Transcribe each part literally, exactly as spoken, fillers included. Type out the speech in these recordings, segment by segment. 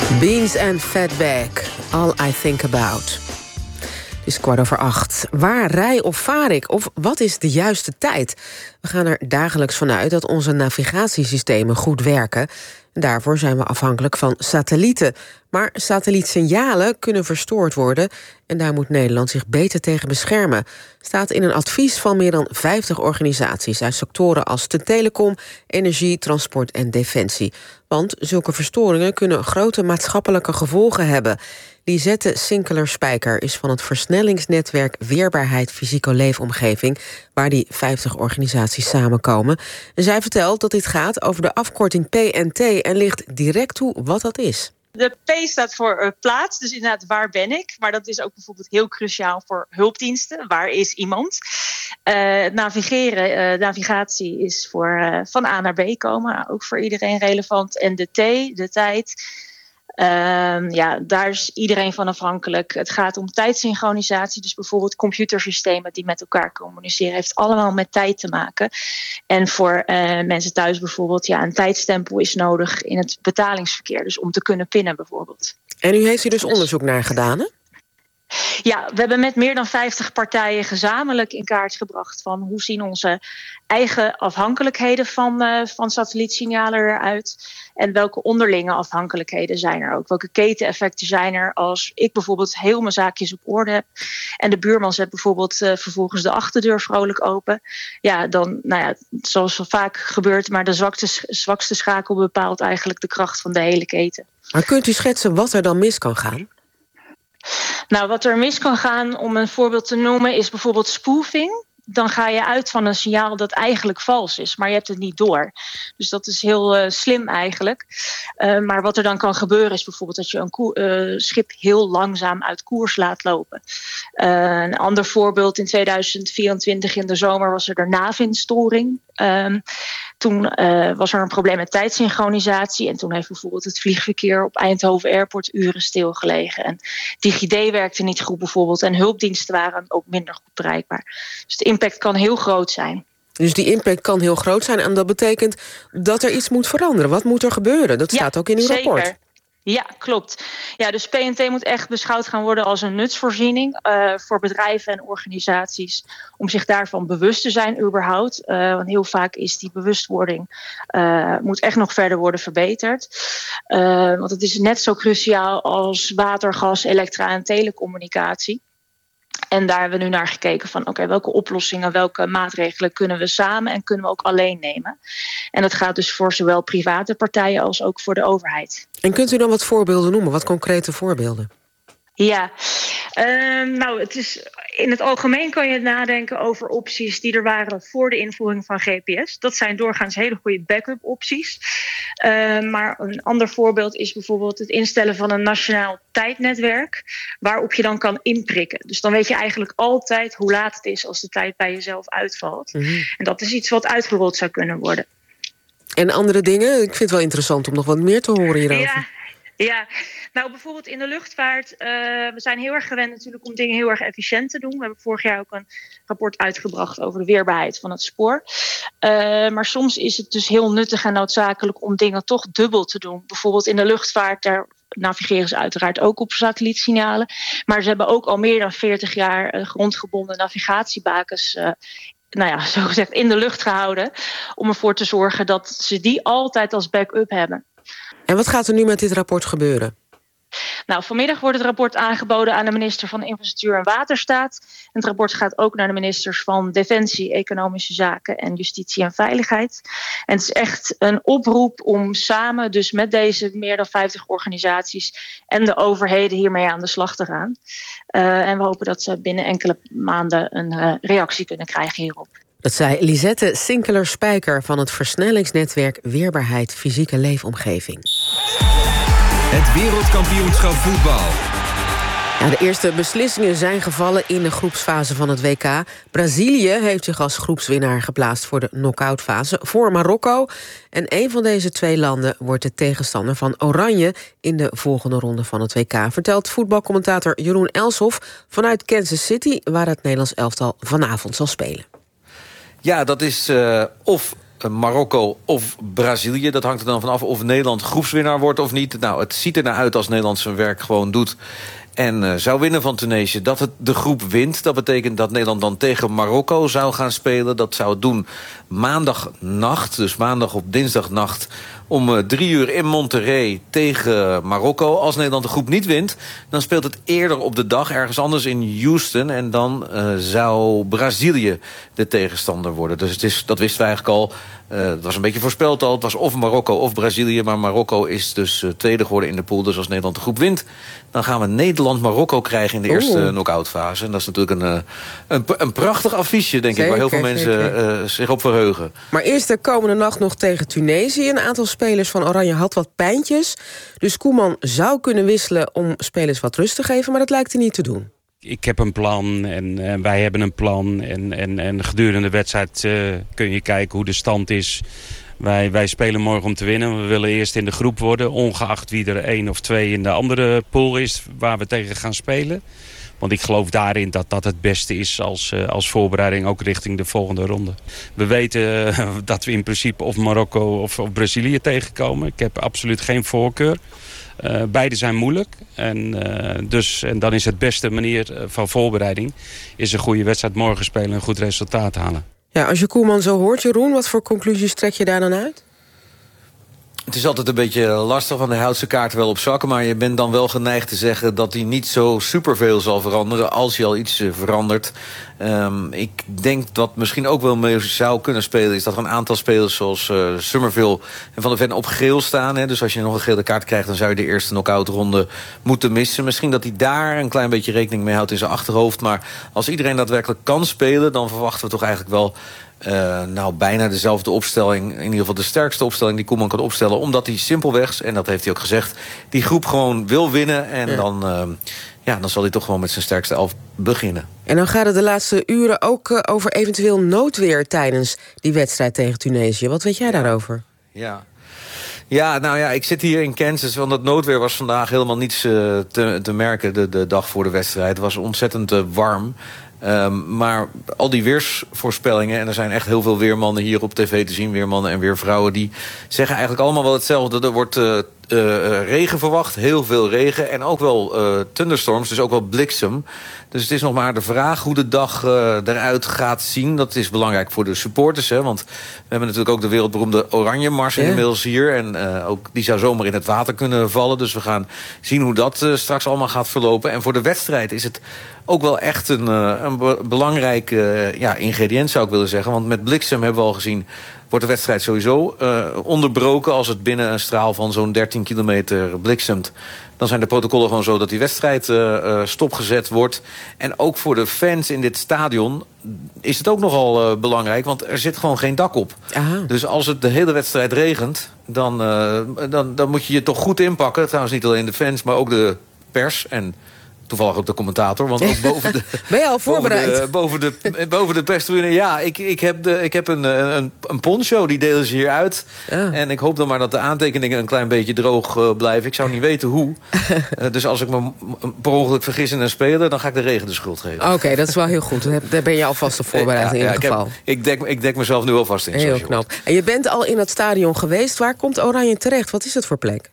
Beans and Fatback, All I Think About. Het is kwart over acht. Waar rij of vaar ik? Of wat is de juiste tijd? We gaan er dagelijks vanuit dat onze navigatiesystemen goed werken. En daarvoor zijn we afhankelijk van satellieten. Maar satellietsignalen kunnen verstoord worden en daar moet Nederland zich beter tegen beschermen. Staat in een advies van meer dan vijftig organisaties uit sectoren als de telecom, energie, transport en defensie. Want zulke verstoringen kunnen grote maatschappelijke gevolgen hebben. Lisette Sinkeler-Spijker is van het versnellingsnetwerk Weerbaarheid Fysieke Leefomgeving, waar die vijftig organisaties samenkomen. En zij vertelt dat dit gaat over de afkorting P N T en ligt direct toe wat dat is. De P staat voor uh, plaats, dus inderdaad waar ben ik. Maar dat is ook bijvoorbeeld heel cruciaal voor hulpdiensten. Waar is iemand? Uh, navigeren, uh, navigatie is voor uh, van A naar B komen. Ook voor iedereen relevant. En de T, de tijd. Uh, ja, daar is iedereen van afhankelijk. Het gaat om tijdsynchronisatie. Dus bijvoorbeeld computersystemen die met elkaar communiceren. Heeft allemaal met tijd te maken. En voor uh, mensen thuis bijvoorbeeld, ja, een tijdstempel is nodig in het betalingsverkeer. Dus om te kunnen pinnen bijvoorbeeld. En u heeft hier dus onderzoek naar gedaan, hè? Ja, we hebben met meer dan vijftig partijen gezamenlijk in kaart gebracht van hoe zien onze eigen afhankelijkheden van, uh, van satellietsignalen eruit. En welke onderlinge afhankelijkheden zijn er ook. Welke keteneffecten zijn er als ik bijvoorbeeld heel mijn zaakjes op orde heb. En de buurman zet bijvoorbeeld uh, vervolgens de achterdeur vrolijk open. Ja, dan, nou ja, zoals wel vaak gebeurt, maar de zwakste, zwakste schakel bepaalt eigenlijk de kracht van de hele keten. Maar kunt u schetsen wat er dan mis kan gaan? Nou, wat er mis kan gaan, om een voorbeeld te noemen, is bijvoorbeeld spoofing. Dan ga je uit van een signaal dat eigenlijk vals is, maar je hebt het niet door. Dus dat is heel uh, slim eigenlijk. Uh, maar wat er dan kan gebeuren is bijvoorbeeld dat je een koer, uh, schip heel langzaam uit koers laat lopen. Uh, een ander voorbeeld, in tweeduizend vierentwintig in de zomer was er de NAVIN-storing. Um, toen uh, was er een probleem met tijdsynchronisatie. En toen heeft bijvoorbeeld het vliegverkeer op Eindhoven Airport uren stilgelegen. En DigiD werkte niet goed bijvoorbeeld. En hulpdiensten waren ook minder goed bereikbaar. Dus de impact kan heel groot zijn. Dus die impact kan heel groot zijn. En dat betekent dat er iets moet veranderen. Wat moet er gebeuren? Dat staat ja, ook in uw zeker. rapport. Ja, klopt. Ja, dus P N T moet echt beschouwd gaan worden als een nutsvoorziening uh, voor bedrijven en organisaties om zich daarvan bewust te zijn überhaupt. Uh, want heel vaak is die bewustwording uh, moet echt nog verder worden verbeterd. Uh, want het is net zo cruciaal als water, gas, elektra en telecommunicatie. En daar hebben we nu naar gekeken van oké, okay, welke oplossingen, welke maatregelen kunnen we samen en kunnen we ook alleen nemen. En dat gaat dus voor zowel private partijen als ook voor de overheid. En kunt u dan wat voorbeelden noemen, wat concrete voorbeelden? Ja, uh, nou het is in het algemeen kan je nadenken over opties die er waren voor de invoering van G P S. Dat zijn doorgaans hele goede backup opties. Uh, maar een ander voorbeeld is bijvoorbeeld het instellen van een nationaal tijdnetwerk waarop je dan kan inprikken. Dus dan weet je eigenlijk altijd hoe laat het is als de tijd bij jezelf uitvalt. Mm-hmm. En dat is iets wat uitgerold zou kunnen worden. En andere dingen? Ik vind het wel interessant om nog wat meer te horen hierover. Ja. Ja, nou bijvoorbeeld in de luchtvaart, uh, we zijn heel erg gewend natuurlijk om dingen heel erg efficiënt te doen. We hebben vorig jaar ook een rapport uitgebracht over de weerbaarheid van het spoor. Uh, maar soms is het dus heel nuttig en noodzakelijk om dingen toch dubbel te doen. Bijvoorbeeld in de luchtvaart, daar navigeren ze uiteraard ook op satellietsignalen. Maar ze hebben ook al meer dan veertig jaar uh, grondgebonden navigatiebakens uh, nou ja, zo gezegd in de lucht gehouden. Om ervoor te zorgen dat ze die altijd als backup hebben. En wat gaat er nu met dit rapport gebeuren? Nou, vanmiddag wordt het rapport aangeboden aan de minister van Infrastructuur en Waterstaat. En het rapport gaat ook naar de ministers van Defensie, Economische Zaken en Justitie en Veiligheid. En het is echt een oproep om samen, dus met deze meer dan vijftig organisaties en de overheden hiermee aan de slag te gaan. Uh, en we hopen dat ze binnen enkele maanden een uh, reactie kunnen krijgen hierop. Dat zei Lisette Sinkeler-Spijker van het versnellingsnetwerk Weerbaarheid Fysieke Leefomgeving. Het wereldkampioenschap voetbal. Ja, de eerste beslissingen zijn gevallen in de groepsfase van het W K. Brazilië heeft zich als groepswinnaar geplaatst voor de knock-outfase voor Marokko. En een van deze twee landen wordt de tegenstander van Oranje in de volgende ronde van het W K, vertelt voetbalcommentator Jeroen Elshoff vanuit Kansas City, waar het Nederlands elftal vanavond zal spelen. Ja, dat is uh, of Marokko of Brazilië. Dat hangt er dan vanaf of Nederland groepswinnaar wordt of niet. Nou, het ziet er naar uit als Nederland zijn werk gewoon doet en uh, zou winnen van Tunesië, dat het de groep wint. Dat betekent dat Nederland dan tegen Marokko zou gaan spelen. Dat zou het doen maandagnacht, dus maandag op dinsdagnacht om uh, drie uur in Monterrey tegen Marokko. Als Nederland de groep niet wint, dan speelt het eerder op de dag ergens anders in Houston. En dan uh, zou Brazilië de tegenstander worden. Dus het is, dat wisten we eigenlijk al. Uh, het was een beetje voorspeld al. Het was of Marokko of Brazilië. Maar Marokko is dus uh, tweede geworden in de pool. Dus als Nederland de groep wint, dan gaan we Nederland-Marokko krijgen in de eerste uh, knock-out fase. En dat is natuurlijk een, uh, een, een prachtig affiche, denk zeker, ik, waar heel veel mensen uh, zich op verheugen. Maar eerst de komende nacht nog tegen Tunesië. Een aantal spelers van Oranje had wat pijntjes. Dus Koeman zou kunnen wisselen om spelers wat rust te geven. Maar dat lijkt hij niet te doen. Ik heb een plan en uh, wij hebben een plan. En, en, en gedurende de wedstrijd uh, kun je kijken hoe de stand is. Wij, wij spelen morgen om te winnen. We willen eerst in de groep worden. Ongeacht wie er één of twee in de andere pool is waar we tegen gaan spelen. Want ik geloof daarin dat dat het beste is als, uh, als voorbereiding ook richting de volgende ronde. We weten uh, dat we in principe of Marokko of, of Brazilië tegenkomen. Ik heb absoluut geen voorkeur. Uh, beide zijn moeilijk. En, uh, dus, en dan is het beste manier van voorbereiding is een goede wedstrijd morgen spelen en een goed resultaat halen. Ja, als je Koeman zo hoort, Jeroen, wat voor conclusies trek je daar dan uit? Het is altijd een beetje lastig, want hij houdt zijn kaart wel op zakken, maar je bent dan wel geneigd te zeggen dat hij niet zo superveel zal veranderen als hij al iets uh, verandert. Um, ik denk dat misschien ook wel mee zou kunnen spelen is dat er een aantal spelers zoals uh, Summerville en Van der Ven op geel staan. Hè. Dus als je nog een gele kaart krijgt, dan zou je de eerste knock-out ronde moeten missen. Misschien dat hij daar een klein beetje rekening mee houdt in zijn achterhoofd. Maar als iedereen daadwerkelijk kan spelen, dan verwachten we toch eigenlijk wel Uh, nou, bijna dezelfde opstelling. In ieder geval de sterkste opstelling die Koeman kan opstellen. Omdat hij simpelweg, en dat heeft hij ook gezegd, die groep gewoon wil winnen. En ja. dan, uh, ja, dan zal hij toch gewoon met zijn sterkste elf beginnen. En dan gaat het de laatste uren ook uh, over eventueel noodweer tijdens die wedstrijd tegen Tunesië. Wat weet jij daarover? Ja. Ja, nou ja, ik zit hier in Kansas, want het noodweer was vandaag helemaal niets uh, te, te merken de, de dag voor de wedstrijd. Het was ontzettend uh, warm. Um, maar al die weersvoorspellingen, en er zijn echt heel veel weermannen hier op tv te zien, weermannen en weervrouwen, die zeggen eigenlijk allemaal wel hetzelfde. Er wordt uh, uh, regen verwacht, heel veel regen en ook wel uh, thunderstorms, dus ook wel bliksem. Dus het is nog maar de vraag hoe de dag uh, eruit gaat zien. Dat is belangrijk voor de supporters, hè, want we hebben natuurlijk ook de wereldberoemde Oranje Mars yeah. inmiddels hier. En uh, ook die zou zomaar in het water kunnen vallen. Dus we gaan zien hoe dat uh, straks allemaal gaat verlopen. En voor de wedstrijd is het ook wel echt een, uh, een be- belangrijk uh, ja, ingrediënt, zou ik willen zeggen. Want met bliksem hebben we al gezien, wordt de wedstrijd sowieso uh, onderbroken als het binnen een straal van zo'n dertien kilometer bliksemt. Dan zijn de protocollen gewoon zo dat die wedstrijd uh, uh, stopgezet wordt. En ook voor de fans in dit stadion is het ook nogal uh, belangrijk, want er zit gewoon geen dak op. Aha. Dus als het de hele wedstrijd regent, dan, uh, dan, dan moet je je toch goed inpakken. Trouwens niet alleen de fans, maar ook de pers en toevallig ook de commentator, want ook boven de, ben je al voorbereid? Boven de, boven de, boven de perstribune. Ja, ik, ik heb, de, ik heb een, een, een poncho, die delen ze hier uit. Ja. En ik hoop dan maar dat de aantekeningen een klein beetje droog uh, blijven. Ik zou niet weten hoe. uh, dus als ik me per ongeluk vergis in een speler, dan ga ik de regen de schuld geven. Oké, okay, dat is wel heel goed. Daar ben je alvast op voorbereid ja, in ieder ja, geval. Ik, heb, ik, dek, ik dek mezelf nu alvast in. Heel knap. En je bent al in het stadion geweest. Waar komt Oranje terecht? Wat is het voor plek?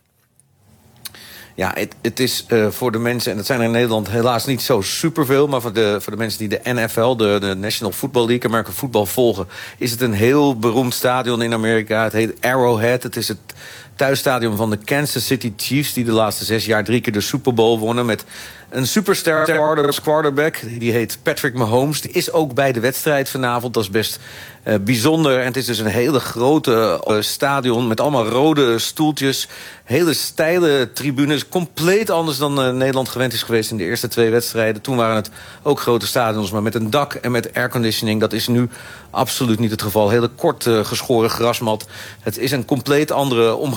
Ja, het, het is uh, voor de mensen, en dat zijn er in Nederland helaas niet zo superveel, maar voor de, voor de mensen die de N F L, de, de National Football League, American voetbal volgen, is het een heel beroemd stadion in Amerika. Het heet Arrowhead. Het is het thuisstadion van de Kansas City Chiefs, die de laatste zes jaar drie keer de Super Bowl wonnen met een superstar quarterback. Die heet Patrick Mahomes. Die is ook bij de wedstrijd vanavond. Dat is best uh, bijzonder. En het is dus een hele grote uh, stadion met allemaal rode stoeltjes. Hele steile tribunes. Compleet anders dan uh, Nederland gewend is geweest in de eerste twee wedstrijden. Toen waren het ook grote stadions, maar met een dak en met airconditioning. Dat is nu absoluut niet het geval. Hele kort uh, geschoren grasmat. Het is een compleet andere omgeving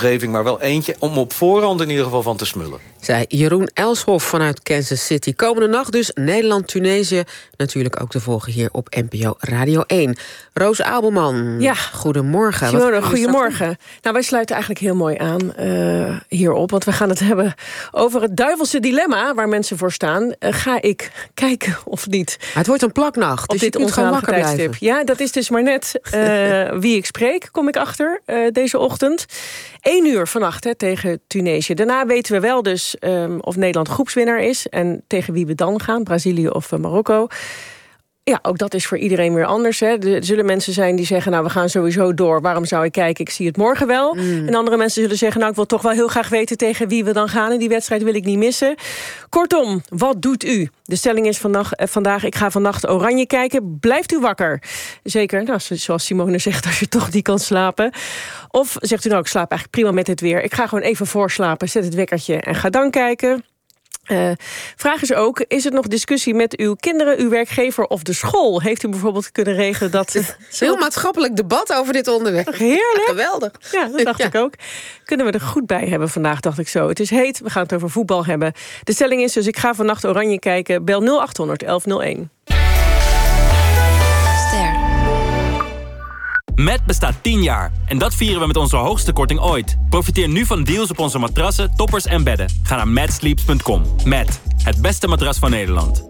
omgeving, maar wel eentje om op voorhand in ieder geval van te smullen. Zei Jeroen Elshoff vanuit Kansas City. Komende nacht dus Nederland-Tunesië. Natuurlijk ook te volgen hier op N P O Radio één. Roos Abelman, ja. Goedemorgen. Simone, goedemorgen. Nou, wij sluiten eigenlijk heel mooi aan uh, hierop. Want we gaan het hebben over het duivelse dilemma waar mensen voor staan. Uh, ga ik kijken of niet? Maar het wordt een plaknacht, op dus dit je kunt gewoon wakker tijdstip. blijven. Ja, dat is dus maar net uh, wie ik spreek, kom ik achter uh, deze ochtend. Eén uur vannacht hè, tegen Tunesië. Daarna weten we wel dus um, of Nederland groepswinnaar is en tegen wie we dan gaan, Brazilië of uh, Marokko. Ja, ook dat is voor iedereen weer anders. Hè. Er zullen mensen zijn die zeggen, nou, we gaan sowieso door. Waarom zou ik kijken? Ik zie het morgen wel. Mm. En andere mensen zullen zeggen, nou, ik wil toch wel heel graag weten tegen wie we dan gaan. En die wedstrijd wil ik niet missen. Kortom, wat doet u? De stelling is vandaag, eh, vandaag ik ga vannacht Oranje kijken. Blijft u wakker? Zeker, nou, zoals Simone zegt, als je toch niet kan slapen. Of zegt u, nou, ik slaap eigenlijk prima met het weer. Ik ga gewoon even voorslapen, zet het wekkertje en ga dan kijken. Uh, vraag is ook, is het nog discussie met uw kinderen, uw werkgever of de school? Heeft u bijvoorbeeld kunnen regelen dat... Het is een heel maatschappelijk debat over dit onderwerp. Heerlijk. Ja, geweldig. Ja, dat dacht ja. ik ook. Kunnen we er goed bij hebben vandaag, dacht ik zo. Het is heet, we gaan het over voetbal hebben. De stelling is dus, ik ga vannacht Oranje kijken. Bel nul acht honderd elf nul één. Ster. Met bestaat tien jaar. En dat vieren we met onze hoogste korting ooit. Profiteer nu van deals op onze matrassen, toppers en bedden. Ga naar mad sleeps punt com. Met het beste matras van Nederland.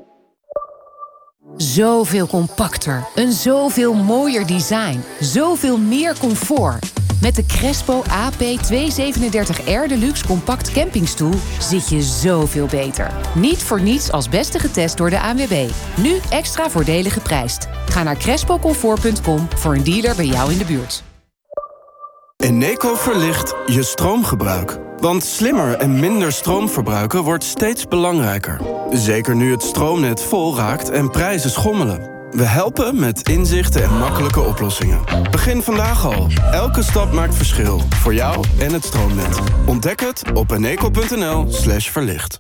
Zoveel compacter. Een zoveel mooier design. Zoveel meer comfort. Met de Crespo A P tweehonderdzevenendertig R Deluxe Compact Campingstoel zit je zoveel beter. Niet voor niets als beste getest door de A N W B. Nu extra voordelig geprijsd. Ga naar crespo comfort punt com voor een dealer bij jou in de buurt. Eneco verlicht je stroomgebruik. Want slimmer en minder stroom verbruiken wordt steeds belangrijker. Zeker nu het stroomnet vol raakt en prijzen schommelen. We helpen met inzichten en makkelijke oplossingen. Begin vandaag al. Elke stap maakt verschil. Voor jou en het stroomnet. Ontdek het op eneco punt n l slash verlicht.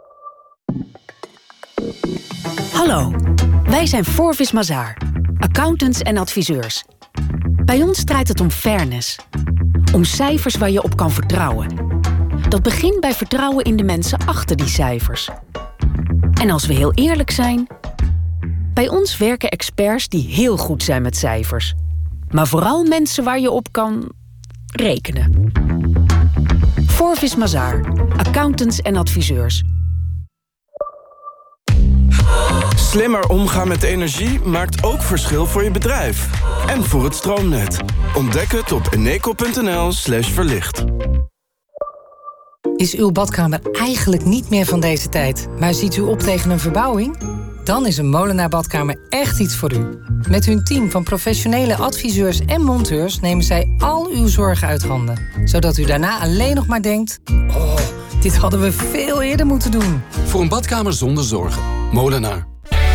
Hallo, wij zijn Forvis Mazars, accountants en adviseurs. Bij ons draait het om fairness. Om cijfers waar je op kan vertrouwen. Dat begint bij vertrouwen in de mensen achter die cijfers. En als we heel eerlijk zijn... bij ons werken experts die heel goed zijn met cijfers. Maar vooral mensen waar je op kan rekenen. Forvis Mazars, accountants en adviseurs. Slimmer omgaan met energie maakt ook verschil voor je bedrijf. En voor het stroomnet. Ontdek het op eneco punt n l slash verlicht. Is uw badkamer eigenlijk niet meer van deze tijd, maar ziet u op tegen een verbouwing? Dan is een Molenaar Badkamer echt iets voor u. Met hun team van professionele adviseurs en monteurs nemen zij al uw zorgen uit handen. Zodat u daarna alleen nog maar denkt... oh, dit hadden we veel eerder moeten doen. Voor een badkamer zonder zorgen. Molenaar.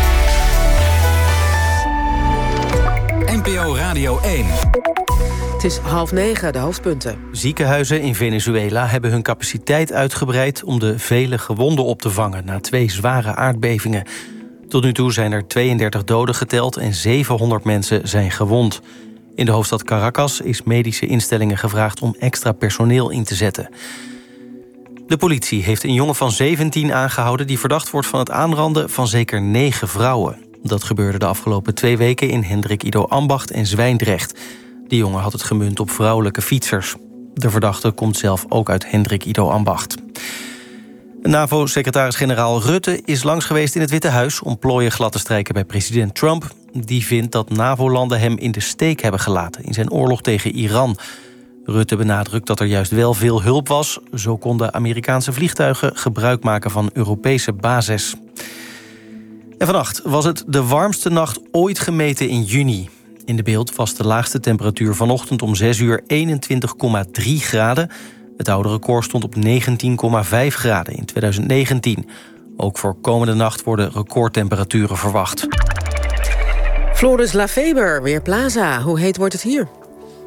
N P O Radio één. Het is half negen, de hoofdpunten. Ziekenhuizen in Venezuela hebben hun capaciteit uitgebreid... om de vele gewonden op te vangen na twee zware aardbevingen. Tot nu toe zijn er tweeëndertig doden geteld en zevenhonderd mensen zijn gewond. In de hoofdstad Caracas is medische instellingen gevraagd om extra personeel in te zetten. De politie heeft een jongen van zeventien aangehouden... die verdacht wordt van het aanranden van zeker negen vrouwen. Dat gebeurde de afgelopen twee weken in Hendrik Ido Ambacht en Zwijndrecht. De jongen had het gemunt op vrouwelijke fietsers. De verdachte komt zelf ook uit Hendrik Ido Ambacht. NAVO-secretaris-generaal Rutte is langs geweest in het Witte Huis... om plooien glad te strijken bij president Trump. Die vindt dat NAVO-landen hem in de steek hebben gelaten... in zijn oorlog tegen Iran. Rutte benadrukt dat er juist wel veel hulp was. Zo konden Amerikaanse vliegtuigen gebruik maken van Europese bases. En vannacht was het de warmste nacht ooit gemeten in juni. In de beeld was de laagste temperatuur vanochtend om zes uur eenentwintig komma drie graden... Het oude record stond op negentien komma vijf graden in twintig negentien. Ook voor komende nacht worden recordtemperaturen verwacht. Floris Lafeber, Weerplaza. Hoe heet wordt het hier?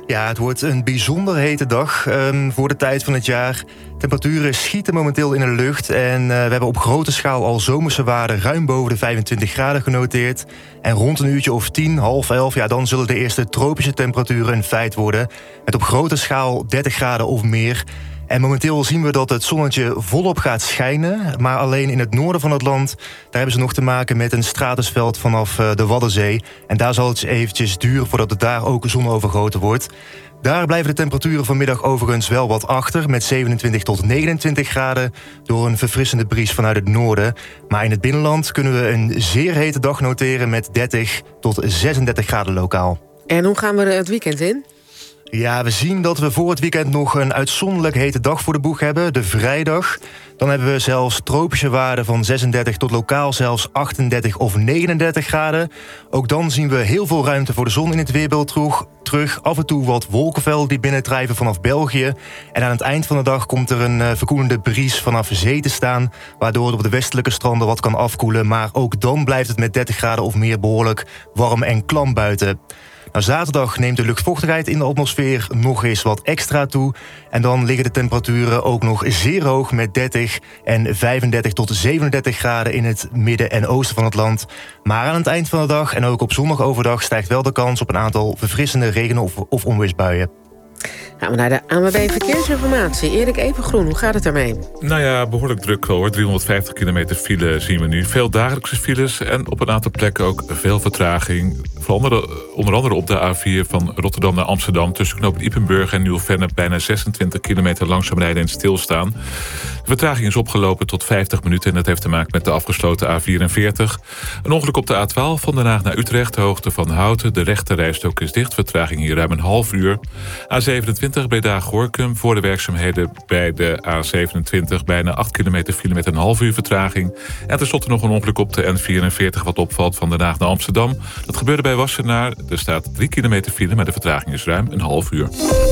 Ja, het wordt een bijzonder hete dag um, voor de tijd van het jaar. Temperaturen schieten momenteel in de lucht en uh, we hebben op grote schaal al zomerse waarden ruim boven de vijfentwintig graden genoteerd. En rond een uurtje of tien, half elf, ja, dan zullen de eerste tropische temperaturen een feit worden. Met op grote schaal dertig graden of meer. En momenteel zien we dat het zonnetje volop gaat schijnen. Maar alleen in het noorden van het land, daar hebben ze nog te maken met een stratusveld vanaf de Waddenzee. En daar zal het eventjes duren voordat het daar ook zonovergoten wordt. Daar blijven de temperaturen vanmiddag overigens wel wat achter, met zevenentwintig tot negenentwintig graden... door een verfrissende bries vanuit het noorden. Maar in het binnenland kunnen we een zeer hete dag noteren met dertig tot zesendertig graden lokaal. En hoe gaan we het weekend in? Ja, we zien dat we voor het weekend nog een uitzonderlijk hete dag voor de boeg hebben, de vrijdag. Dan hebben we zelfs tropische waarden van zesendertig tot lokaal zelfs achtendertig of negenendertig graden. Ook dan zien we heel veel ruimte voor de zon in het weerbeeld terug. terug. Af en toe wat wolkenvelden die binnendrijven vanaf België. En aan het eind van de dag komt er een uh, verkoelende bries vanaf zee te staan, waardoor het op de westelijke stranden wat kan afkoelen. Maar ook dan blijft het met dertig graden of meer behoorlijk warm en klam buiten. Nou, zaterdag neemt de luchtvochtigheid in de atmosfeer nog eens wat extra toe. En dan liggen de temperaturen ook nog zeer hoog met dertig en vijfendertig tot zevenendertig graden in het midden en oosten van het land. Maar aan het eind van de dag en ook op zondag overdag stijgt wel de kans op een aantal verfrissende regen- of, of onweersbuien. Gaan we naar de A N W B Verkeersinformatie. Erik Evengroen, hoe gaat het ermee? Nou ja, behoorlijk druk hoor. driehonderdvijftig kilometer file zien we nu. Veel dagelijkse files en op een aantal plekken ook veel vertraging. Onder, onder andere op de A vier van Rotterdam naar Amsterdam. Tussen knooppunt Ypenburg en Nieuw-Vennep bijna zesentwintig kilometer langzaam rijden en stilstaan. De vertraging is opgelopen tot vijftig minuten en dat heeft te maken met de afgesloten A vierenveertig. Een ongeluk op de A twaalf van Den Haag naar Utrecht, de hoogte van Houten. De rechterrijstrook is dicht, vertraging hier ruim een half uur. A zevenentwintig Breda-Gorinchem voor de werkzaamheden bij de A zevenentwintig bijna acht kilometer file met een half uur vertraging. En tenslotte nog een ongeluk op de N vierenveertig wat opvalt van Den Haag naar Amsterdam. Dat gebeurde bij Wassenaar. Er staat drie kilometer file, maar de vertraging is ruim een half uur.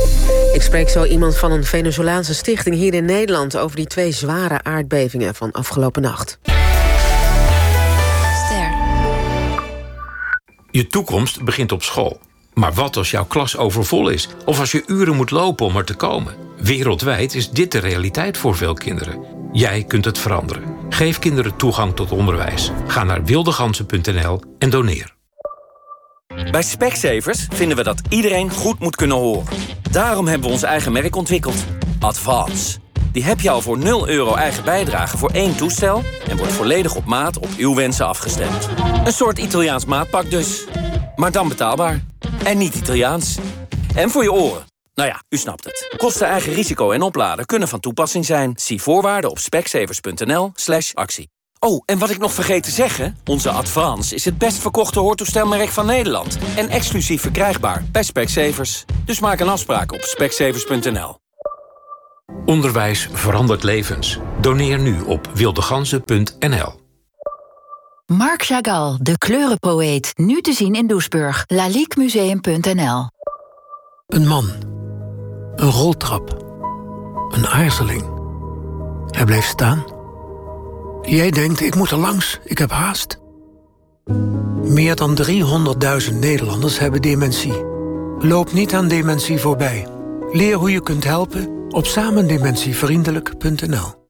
Ik spreek zo iemand van een Venezolaanse stichting hier in Nederland over die twee zware aardbevingen van afgelopen nacht. Ster. Je toekomst begint op school. Maar wat als jouw klas overvol is? Of als je uren moet lopen om er te komen? Wereldwijd is dit de realiteit voor veel kinderen. Jij kunt het veranderen. Geef kinderen toegang tot onderwijs. Ga naar wildegansen punt n l en doneer. Bij Specsavers vinden we dat iedereen goed moet kunnen horen. Daarom hebben we ons eigen merk ontwikkeld. Advance. Die heb je al voor nul euro eigen bijdrage voor één toestel en wordt volledig op maat op uw wensen afgestemd. Een soort Italiaans maatpak dus. Maar dan betaalbaar. En niet Italiaans. En voor je oren. Nou ja, u snapt het. Kosten, eigen risico en opladen kunnen van toepassing zijn. Zie voorwaarden op specsavers punt n l slash actie. Oh, en wat ik nog vergeet te zeggen, onze Advance is het best verkochte hoortoestelmerk van Nederland. En exclusief verkrijgbaar bij Specsavers. Dus maak een afspraak op specsavers punt n l. Onderwijs verandert levens. Doneer nu op wildegansen punt n l. Marc Chagall, de kleurenpoëet. Nu te zien in Doesburg. laliquemuseum punt n l. Een man. Een roltrap. Een aarzeling. Hij bleef staan. Jij denkt, ik moet er langs, ik heb haast. Meer dan driehonderdduizend Nederlanders hebben dementie. Loop niet aan dementie voorbij. Leer hoe je kunt helpen op samendementievriendelijk punt n l.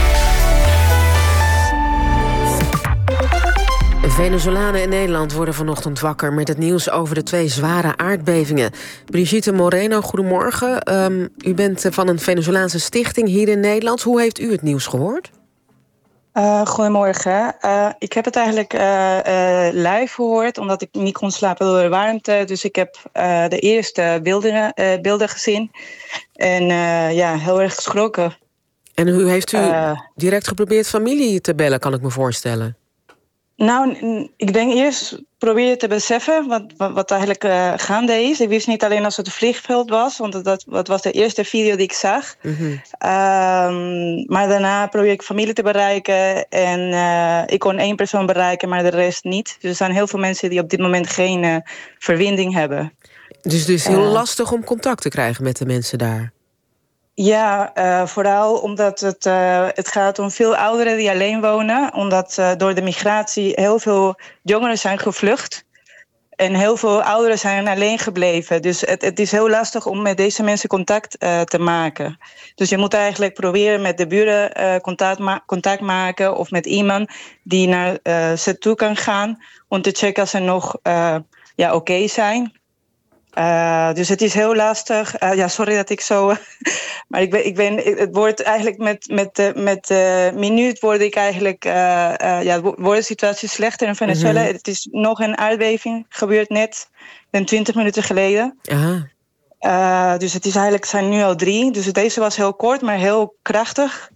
Venezolanen in Nederland worden vanochtend wakker met het nieuws over de twee zware aardbevingen. Brigitte Moreno, goedemorgen. Um, u bent van een Venezolaanse stichting hier in Nederland. Hoe heeft u het nieuws gehoord? Uh, goedemorgen. Uh, ik heb het eigenlijk uh, uh, live gehoord, omdat ik niet kon slapen door de warmte. Dus ik heb uh, de eerste beelden, uh, beelden gezien. En uh, ja, heel erg geschrokken. En u heeft u uh, direct geprobeerd familie te bellen, kan ik me voorstellen? Nou, ik denk eerst probeer je te beseffen wat, wat, wat eigenlijk uh, gaande is. Ik wist niet alleen als het een vliegveld was, want dat, dat was de eerste video die ik zag. Mm-hmm. Um, maar daarna probeer ik familie te bereiken. En uh, ik kon één persoon bereiken, maar de rest niet. Dus er zijn heel veel mensen die op dit moment geen uh, verbinding hebben. Dus het is heel uh, lastig om contact te krijgen met de mensen daar? Ja, uh, vooral omdat het, uh, het gaat om veel ouderen die alleen wonen. Omdat uh, door de migratie heel veel jongeren zijn gevlucht. En heel veel ouderen zijn alleen gebleven. Dus het, het is heel lastig om met deze mensen contact uh, te maken. Dus je moet eigenlijk proberen met de buren uh, contact, ma- contact maken... of met iemand die naar uh, ze toe kan gaan... om te checken of ze nog uh, ja, oké okay zijn. Uh, dus het is heel lastig. Uh, ja, sorry dat ik zo... maar ik ben, ik ben, het wordt eigenlijk met, met, uh, met uh, minuut word ik eigenlijk... Uh, uh, ja, wordt de situatie slechter in Venezuela. Mm-hmm. Het is nog een aardbeving, gebeurt net twintig minuten geleden. Aha. Uh, dus het is eigenlijk, zijn nu al drie. Dus deze was heel kort, maar heel krachtig.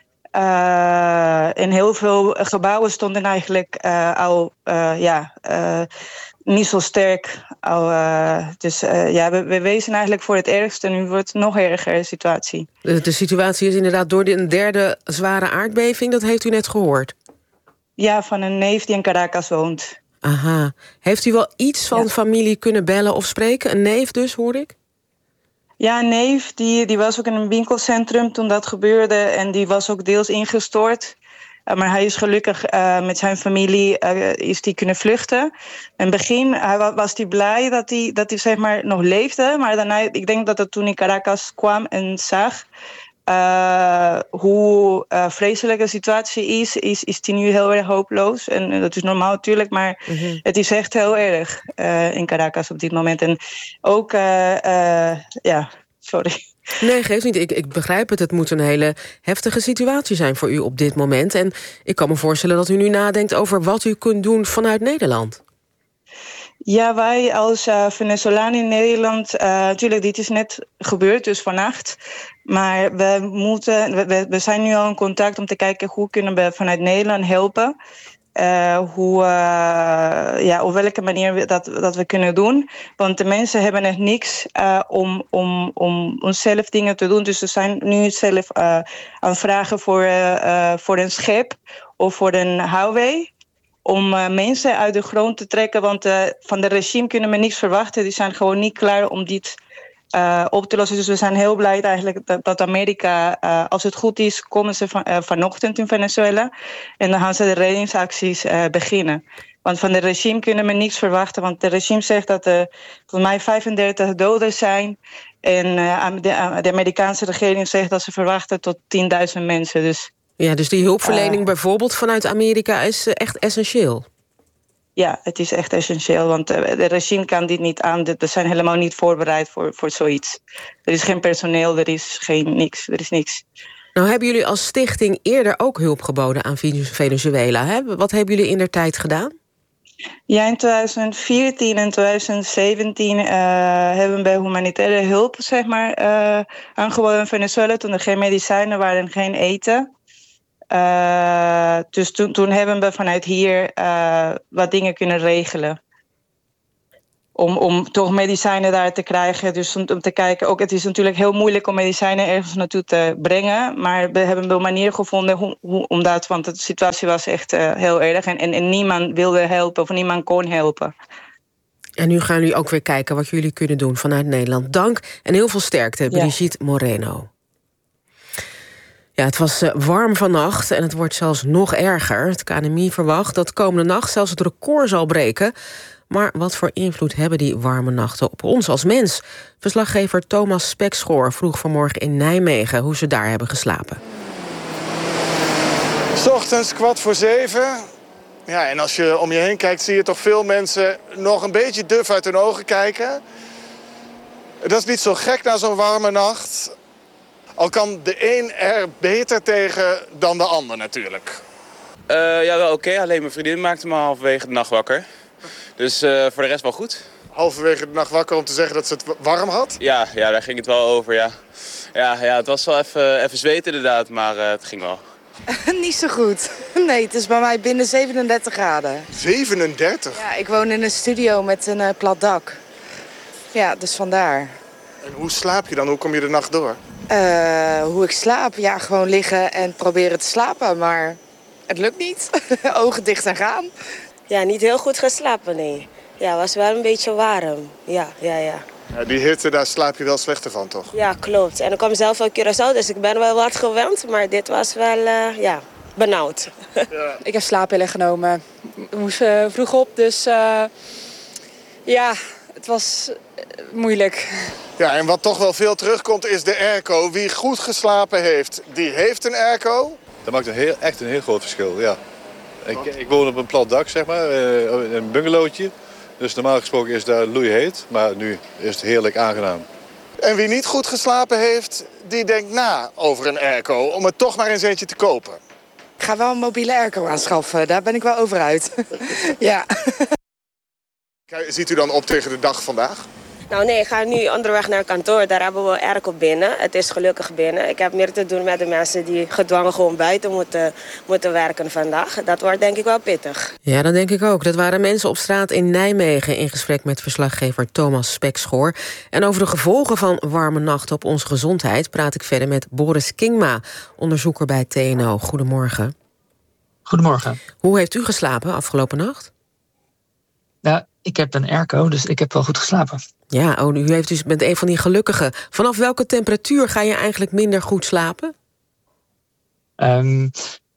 Uh, en heel veel gebouwen stonden eigenlijk uh, al... Uh, ja, uh, niet zo sterk. Al, uh, dus uh, ja, we, we wezen eigenlijk voor het ergste. Nu wordt het nog erger, de situatie. De, de situatie is inderdaad door de, een derde zware aardbeving. Dat heeft u net gehoord. Ja, van een neef die in Caracas woont. Aha. Heeft u wel iets van ja. familie kunnen bellen of spreken? Een neef dus, hoor ik? Ja, een neef. Die, die was ook in een winkelcentrum toen dat gebeurde. En die was ook deels ingestort. Uh, maar hij is gelukkig uh, met zijn familie uh, is die kunnen vluchten. In het begin hij was hij blij dat hij, dat hij zeg maar, nog leefde. Maar daarna, ik denk dat het toen in Caracas kwam en zag... Uh, hoe uh, vreselijk de situatie is, is, is die nu heel erg hopeloos. En uh, dat is normaal natuurlijk, maar mm-hmm. het is echt heel erg uh, in Caracas op dit moment. En ook, uh, uh, ja, sorry... Nee, geeft niet. Ik, ik begrijp het. Het moet een hele heftige situatie zijn voor u op dit moment. En ik kan me voorstellen dat u nu nadenkt over wat u kunt doen vanuit Nederland. Ja, wij als uh, Venezolanen in Nederland... Uh, natuurlijk, dit is net gebeurd, dus vannacht. Maar we, moeten, we, we zijn nu al in contact om te kijken... hoe kunnen we vanuit Nederland helpen... Uh, hoe, uh, ja, op welke manier we dat, dat we kunnen doen. Want de mensen hebben echt niks uh, om, om, om onszelf dingen te doen. Dus ze zijn nu zelf uh, aan het vragen voor, uh, uh, voor een schip of voor een highway. Om uh, mensen uit de grond te trekken. Want uh, van de regime kunnen we niks verwachten. Die zijn gewoon niet klaar om dit uh, op te lossen. Dus we zijn heel blij eigenlijk dat, dat Amerika, uh, als het goed is, komen ze van, uh, vanochtend in Venezuela. En dan gaan ze de reddingsacties uh, beginnen. Want van de regime kunnen we niks verwachten. Want de regime zegt dat er volgens mij vijfendertig doden zijn. En uh, de, de Amerikaanse regering zegt dat ze verwachten tot tienduizend mensen. Dus, ja, dus die hulpverlening uh, bijvoorbeeld vanuit Amerika is uh, echt essentieel. Ja, het is echt essentieel, want de regime kan dit niet aan. We zijn helemaal niet voorbereid voor, voor zoiets. Er is geen personeel, er is geen niks, er is niks. Nou, hebben jullie als stichting eerder ook hulp geboden aan Venezuela? Hè? Wat hebben jullie in der tijd gedaan? Ja, in twintig veertien en twintig zeventien uh, hebben we humanitaire hulp zeg maar, uh, aangeboden in Venezuela. Toen er geen medicijnen waren en geen eten. Uh, dus toen, toen hebben we vanuit hier uh, wat dingen kunnen regelen. Om, om toch medicijnen daar te krijgen. Dus om, om te kijken, ook het is natuurlijk heel moeilijk om medicijnen ergens naartoe te brengen. Maar we hebben wel een manier gevonden hoe, hoe, om dat, want de situatie was echt uh, heel erg. En, en, en niemand wilde helpen of niemand kon helpen. En nu gaan jullie ook weer kijken wat jullie kunnen doen vanuit Nederland. Dank en heel veel sterkte, Brigitte ja. Moreno. Ja, het was uh, warm vannacht en het wordt zelfs nog erger. Het K N M I verwacht dat komende nacht zelfs het record zal breken. Maar wat voor invloed hebben die warme nachten op ons als mens? Verslaggever Thomas Spekschoor vroeg vanmorgen in Nijmegen hoe ze daar hebben geslapen. 'S Ochtends kwart voor zeven. Ja, en als je om je heen kijkt zie je toch veel mensen nog een beetje duf uit hun ogen kijken. Dat is niet zo gek na zo'n warme nacht. Al kan de een er beter tegen dan de ander natuurlijk. Uh, ja, wel oké. Okay. Alleen mijn vriendin maakte me halverwege de nacht wakker. Dus uh, voor de rest wel goed. Halverwege de nacht wakker om te zeggen dat ze het warm had? Ja, ja, daar ging het wel over, ja. Ja, ja het was wel even, even zweten inderdaad, maar uh, het ging wel. Niet zo goed. Nee, het is bij mij binnen zevenendertig graden. zevenendertig? Ja, ik woon in een studio met een uh, plat dak. Ja, dus vandaar. En hoe slaap je dan? Hoe kom je de nacht door? Uh, hoe ik slaap? Ja, gewoon liggen en proberen te slapen, maar het lukt niet. Ogen dicht en gaan. Ja, niet heel goed geslapen, nee. Ja, was wel een beetje warm. Ja, ja, ja. Ja, die hitte, daar slaap je wel slechter van, toch? Ja, klopt. En ik kwam zelf uit Curaçao, dus ik ben wel wat gewend. Maar dit was wel, uh, ja, benauwd. Ja. Ik heb slaappillen genomen. Ik moest uh, vroeg op, dus uh, Ja, het was uh, moeilijk. Ja, en wat toch wel veel terugkomt is de airco. Wie goed geslapen heeft, die heeft een airco. Dat maakt een heel, echt een heel groot verschil, ja. Ik, ik woon op een plat dak, zeg maar, uh, een bungalowtje. Dus normaal gesproken is daar loeiheet, maar nu is het heerlijk aangenaam. En wie niet goed geslapen heeft, die denkt na over een airco om het toch maar eens eentje te kopen. Ik ga wel een mobiele airco aanschaffen, daar ben ik wel over uit. Ja. Ziet u dan op tegen de dag vandaag? Nou nee, ik ga nu onderweg naar kantoor. Daar hebben we airco binnen. Het is gelukkig binnen. Ik heb meer te doen met de mensen die gedwongen gewoon buiten moeten, moeten werken vandaag. Dat wordt denk ik wel pittig. Ja, dat denk ik ook. Dat waren mensen op straat in Nijmegen in gesprek met verslaggever Thomas Spekschoor. En over de gevolgen van warme nachten op onze gezondheid praat ik verder met Boris Kingma, onderzoeker bij T N O. Goedemorgen. Goedemorgen. Hoe heeft u geslapen afgelopen nacht? Nou, ik heb een airco, dus ik heb wel goed geslapen. Ja, oh, u heeft dus, bent een van die gelukkigen. Vanaf welke temperatuur ga je eigenlijk minder goed slapen? Um,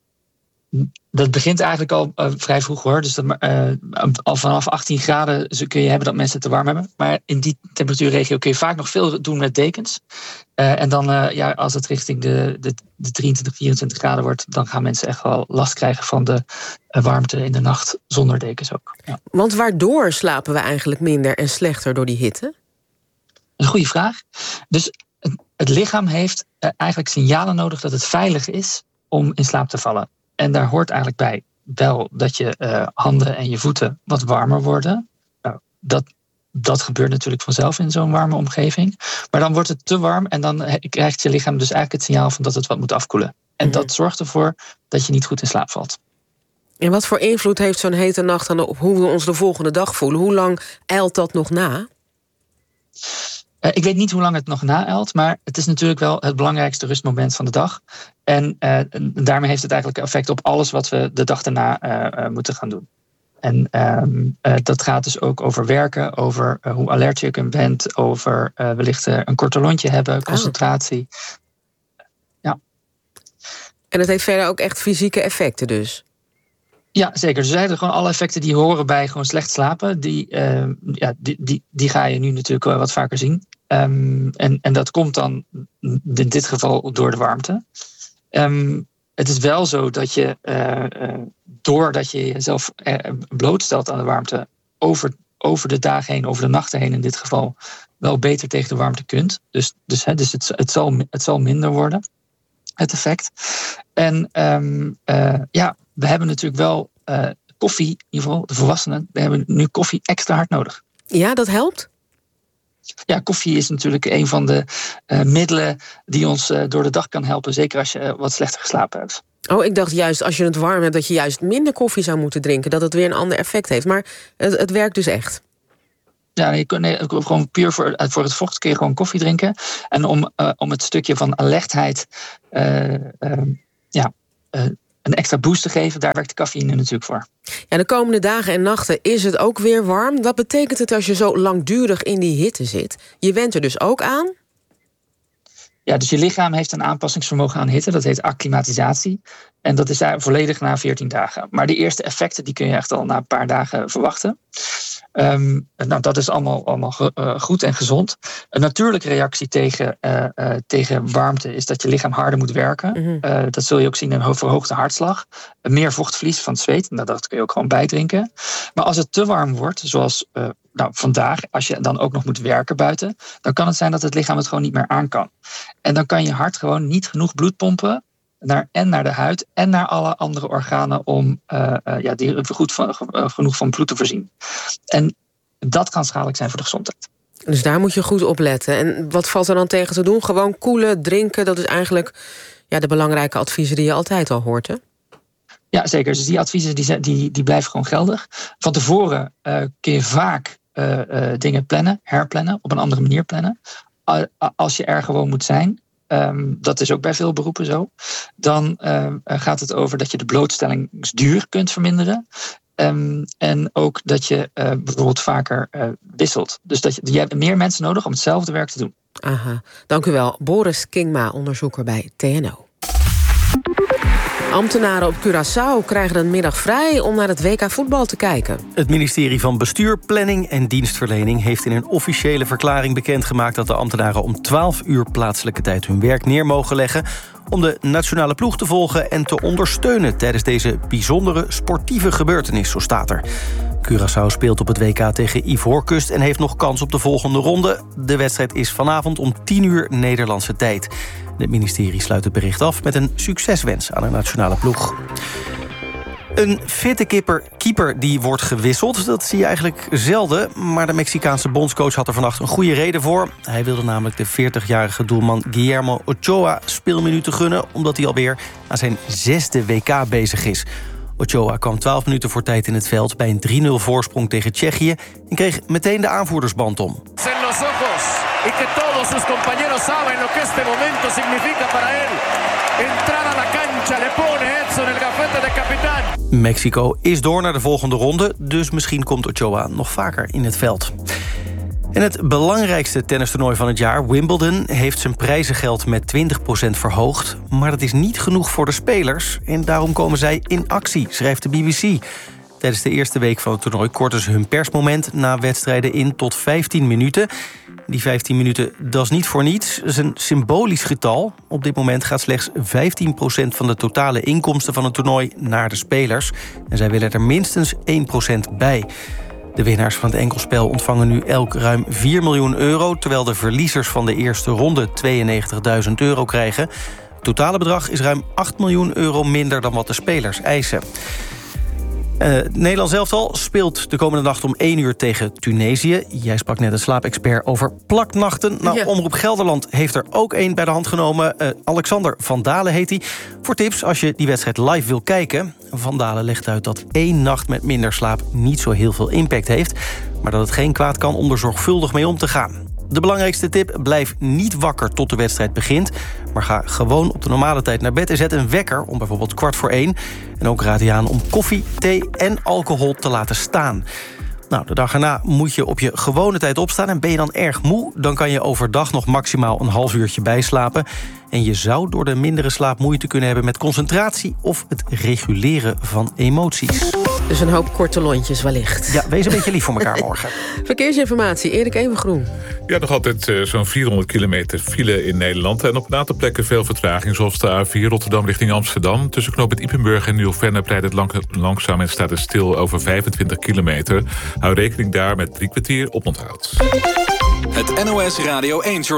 dat begint eigenlijk al uh, vrij vroeg hoor. Dus dat, uh, al vanaf achttien graden kun je hebben dat mensen het te warm hebben. Maar in die temperatuurregio kun je vaak nog veel doen met dekens. Uh, en dan uh, ja, als het richting de, de, de drieëntwintig, vierentwintig graden wordt, dan gaan mensen echt wel last krijgen van de uh, warmte in de nacht zonder dekens ook. Ja. Want waardoor slapen we eigenlijk minder en slechter door die hitte? Een goede vraag. Dus het, het lichaam heeft uh, eigenlijk signalen nodig dat het veilig is om in slaap te vallen. En daar hoort eigenlijk bij wel dat je uh, handen en je voeten wat warmer worden. Nou, dat, dat gebeurt natuurlijk vanzelf in zo'n warme omgeving. Maar dan wordt het te warm en dan krijgt je lichaam dus eigenlijk het signaal van dat het wat moet afkoelen. En mm-hmm. dat zorgt ervoor dat je niet goed in slaap valt. En wat voor invloed heeft zo'n hete nacht dan op hoe we ons de volgende dag voelen? Hoe lang eilt dat nog na? Uh, ik weet niet hoe lang het nog naeilt, maar het is natuurlijk wel het belangrijkste rustmoment van de dag. En uh, daarmee heeft het eigenlijk effect op alles wat we de dag daarna uh, uh, moeten gaan doen. En um, uh, dat gaat dus ook over werken, over uh, hoe alert je bent, over uh, wellicht uh, een korte lontje hebben, concentratie. Oh. Ja. En het heeft verder ook echt fysieke effecten dus? Ja, zeker. Dus eigenlijk gewoon alle effecten die horen bij gewoon slecht slapen, die, uh, ja, die, die, die ga je nu natuurlijk wel wat vaker zien. Um, en, en dat komt dan in dit geval door de warmte. Um, het is wel zo dat je, uh, uh, doordat je jezelf uh, blootstelt aan de warmte, over, over de dagen heen, over de nachten heen in dit geval, wel beter tegen de warmte kunt. Dus, dus, hè, dus het, het, zal, het zal minder worden, het effect. En um, uh, ja, we hebben natuurlijk wel uh, koffie, in ieder geval de volwassenen, we hebben nu koffie extra hard nodig. Ja, dat helpt? Ja, koffie is natuurlijk een van de uh, middelen die ons uh, door de dag kan helpen. Zeker als je uh, wat slechter geslapen hebt. Oh, ik dacht juist als je het warm hebt dat je juist minder koffie zou moeten drinken. Dat het weer een ander effect heeft. Maar het, het werkt dus echt. Ja, nee, nee, gewoon puur voor, voor het vocht kun je gewoon koffie drinken. En om, uh, om het stukje van alertheid uh, uh, ja, uh, een extra boost te geven, daar werkt de cafeïne natuurlijk voor. Ja, de komende dagen en nachten is het ook weer warm. Wat betekent het als je zo langdurig in die hitte zit? Je went er dus ook aan? Ja, dus je lichaam heeft een aanpassingsvermogen aan hitte. Dat heet acclimatisatie. En dat is daar volledig na veertien dagen. Maar die eerste effecten die kun je echt al na een paar dagen verwachten. Um, nou, dat is allemaal, allemaal uh, goed en gezond. Een natuurlijke reactie tegen, uh, uh, tegen warmte is dat je lichaam harder moet werken. Mm-hmm. Uh, dat zul je ook zien in een verhoogde hartslag. Meer vochtverlies van het zweet. Nou, dat kun je ook gewoon bijdrinken. Maar als het te warm wordt, zoals uh, nou, vandaag, als je dan ook nog moet werken buiten, dan kan het zijn dat het lichaam het gewoon niet meer aan kan. En dan kan je hart gewoon niet genoeg bloed pompen naar, en naar de huid en naar alle andere organen om uh, uh, ja, die goed van, uh, genoeg van bloed te voorzien. En dat kan schadelijk zijn voor de gezondheid. Dus daar moet je goed op letten. En wat valt er dan tegen te doen? Gewoon koelen, drinken, dat is eigenlijk ja, de belangrijke adviezen die je altijd al hoort, hè? Ja, zeker. Dus die adviezen die, die, die blijven gewoon geldig. Van tevoren uh, kun je vaak uh, uh, dingen plannen, herplannen, op een andere manier plannen. Uh, als je er gewoon moet zijn, Um, dat is ook bij veel beroepen zo. Dan uh, gaat het over dat je de blootstellingsduur kunt verminderen. Um, en ook dat je uh, bijvoorbeeld vaker uh, wisselt. Dus dat je, je hebt meer mensen nodig om hetzelfde werk te doen. Aha, dank u wel. Boris Kingma, onderzoeker bij T N O. Ambtenaren op Curaçao krijgen een middag vrij om naar het W K voetbal te kijken. Het ministerie van Bestuur, Planning en Dienstverlening heeft in een officiële verklaring bekendgemaakt dat de ambtenaren om twaalf uur plaatselijke tijd hun werk neer mogen leggen om de nationale ploeg te volgen en te ondersteunen tijdens deze bijzondere sportieve gebeurtenis, zo staat er. Curaçao speelt op het W K tegen Ivoorkust en heeft nog kans op de volgende ronde. De wedstrijd is vanavond om tien uur Nederlandse tijd. Het ministerie sluit het bericht af met een succeswens aan de nationale ploeg. Een fitte keeper, keeper die wordt gewisseld, dat zie je eigenlijk zelden. Maar de Mexicaanse bondscoach had er vannacht een goede reden voor. Hij wilde namelijk de veertigjarige doelman Guillermo Ochoa speelminuten gunnen, omdat hij alweer aan zijn zesde W K bezig is. Ochoa kwam twaalf minuten voor tijd in het veld bij een drie nul voorsprong tegen Tsjechië en kreeg meteen de aanvoerdersband om. En los ojos y que todos sus compañeros saben lo que este momento significa para él. Entrar a la cancha le pone Edson el gafete de capitán. Mexico is door naar de volgende ronde, dus misschien komt Ochoa nog vaker in het veld. En het belangrijkste tennistoernooi van het jaar, Wimbledon, heeft zijn prijzengeld met twintig procent verhoogd. Maar dat is niet genoeg voor de spelers en daarom komen zij in actie, schrijft de B B C. Tijdens de eerste week van het toernooi korten ze hun persmoment na wedstrijden in tot vijftien minuten. Die vijftien minuten, dat is niet voor niets. Dat is een symbolisch getal. Op dit moment gaat slechts vijftien procent van de totale inkomsten van het toernooi naar de spelers. En zij willen er minstens één procent bij. De winnaars van het enkelspel ontvangen nu elk ruim vier miljoen euro... terwijl de verliezers van de eerste ronde tweeënnegentigduizend euro krijgen. Het totale bedrag is ruim acht miljoen euro minder dan wat de spelers eisen. Uh, Nederland elftal speelt de komende nacht om één uur tegen Tunesië. Jij sprak net een slaapexpert over plaknachten. Nou, ja. Omroep Gelderland heeft er ook één bij de hand genomen. Uh, Alexander Van Dalen heet hij. Voor tips als je die wedstrijd live wil kijken. Van Dalen legt uit dat één nacht met minder slaap niet zo heel veel impact heeft, maar dat het geen kwaad kan om er zorgvuldig mee om te gaan. De belangrijkste tip, blijf niet wakker tot de wedstrijd begint, maar ga gewoon op de normale tijd naar bed en zet een wekker om bijvoorbeeld kwart voor één. En ook raad je aan om koffie, thee en alcohol te laten staan. Nou, de dag erna moet je op je gewone tijd opstaan en ben je dan erg moe, dan kan je overdag nog maximaal een half uurtje bijslapen. En je zou door de mindere slaap moeite kunnen hebben met concentratie of het reguleren van emoties. Dus een hoop korte lontjes wellicht. Ja, wees een beetje lief voor elkaar morgen. Verkeersinformatie, Erik Evengroen. Ja, nog altijd uh, zo'n vierhonderd kilometer file in Nederland. En op een aantal plekken veel vertraging, zoals de A vier Rotterdam richting Amsterdam. Tussen knooppunt Ypenburg en Nieuw-Vennep rijdt het lang, langzaam en staat het stil over vijfentwintig kilometer. Hou rekening daar met drie kwartier oponthoud. Het N O S Radio één